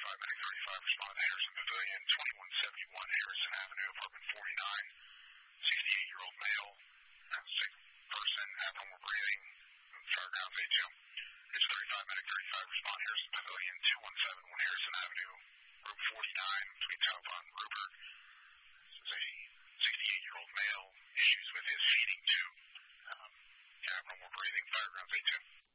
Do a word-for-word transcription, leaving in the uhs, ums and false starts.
thirty-five, medic thirty-five, respond to Harrison Pavilion, twenty-one seventy-one Harrison Avenue, apartment forty-nine, sixty-eight-year-old male, sick person, abnormal breathing, Charground A two. It's thirty-five, medic thirty-five, respond Harrison Pavilion, two one seven one Harrison Avenue, room forty-nine, between Talbot and Rupert.